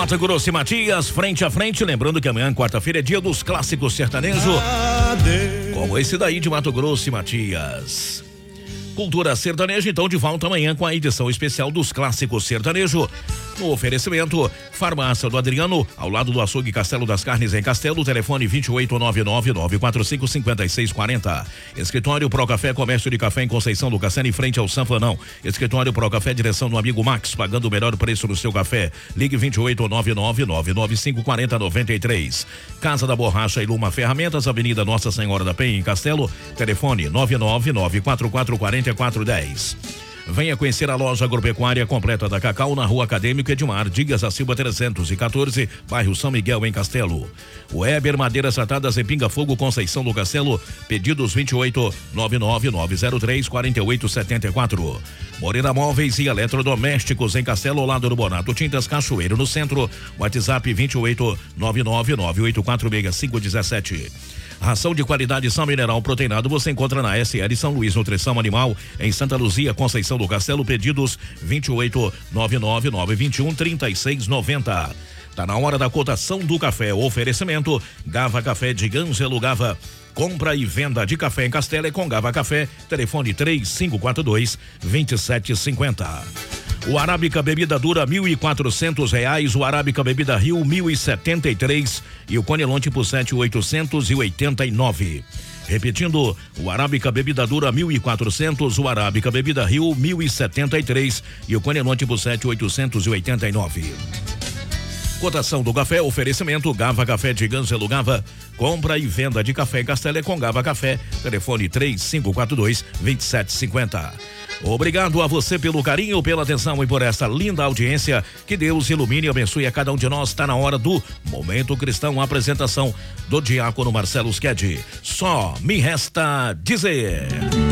Mato Grosso e Matias, frente a frente, lembrando que amanhã, quarta-feira, é dia dos clássicos sertanejo, como esse daí de Mato Grosso e Matias. Cultura sertaneja, então, de volta amanhã com a edição especial dos clássicos sertanejo. No oferecimento, Farmácia do Adriano, ao lado do Açougue Castelo das Carnes em Castelo, telefone 28999455640. Escritório Pro Café, comércio de café em Conceição do Cassani, frente ao Sanfanão. Escritório Pro Café, direção do amigo Max, pagando o melhor preço no seu café. Ligue 28999954093. Casa da Borracha e Luma Ferramentas, Avenida Nossa Senhora da Penha em Castelo, telefone 999444410. Venha conhecer a loja agropecuária completa da Cacau na Rua Acadêmico Edmar Dias da Silva 314, bairro São Miguel, em Castelo. Weber Madeiras Tratadas em Pinga Fogo, Conceição do Castelo, pedidos 28999034874. Moreira Móveis e Eletrodomésticos em Castelo, ao lado do Bonato Tintas Cachoeiro no centro. WhatsApp 28999846517. Ração de qualidade São Mineral Proteinado você encontra na SL São Luís Nutrição Animal, em Santa Luzia, Conceição do Castelo, pedidos 28999213690. Tá na hora da cotação do café. Oferecimento Gava Café de Ângelo Gava. Compra e venda de café em Castelo é com Gava Café. Telefone 3542-2750. O Arábica Bebida Dura R$1.400, o Arábica Bebida Rio R$1.073 e o Conilon Tipo 7 R$889. Repetindo, o Arábica Bebida Dura R$1.400, o Arábica Bebida Rio R$1.073 e o Conilon Tipo 7 R$889. Cotação do café, oferecimento Gava Café de Ângelo Gava. Compra e venda de café em Castelo é com Gava Café. Telefone 3542-2750. Obrigado a você pelo carinho, pela atenção e por essa linda audiência. Que Deus ilumine e abençoe a cada um de nós. Está na hora do Momento Cristão, apresentação do diácono Marcelo Schede. Só me resta dizer...